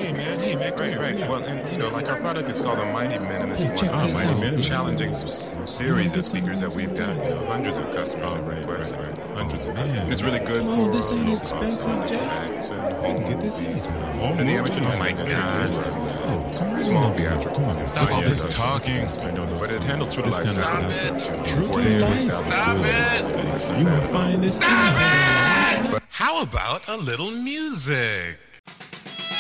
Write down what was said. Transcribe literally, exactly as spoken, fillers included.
Hey man, hey man, come Right, here, right. come here. Well, and you know, like our product is called the Mighty Minimus. Hey, check One of this the out. most Minimus. challenging s- series of speakers that we've got. You know, hundreds of customers Oh, have right, requested. right, right. Hundreds Oh, of man. customers. And it's really good Come for on, this ain't low expensive, cost Jack. effects and You home can get this movies. anytime. Home And the movies. amateur Oh, my my God. Oh, come right Small on over here. theatrical. Come on. Stop Oh, all yeah, this those- talking. I know those. But it handles true This life. kind of Stop stuff. it. True to forty-eight life. thousand. Stop it. You will find this. Stop it. How about a little music?